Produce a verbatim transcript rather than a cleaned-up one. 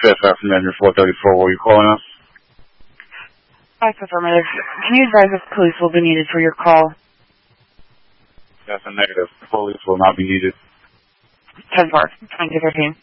Fifth Afternoon, four thirty-four. Were you calling us? That's affirmative. Can you advise if police will be needed for your call? That's a negative. Police will not be needed. ten four. twenty thirteen.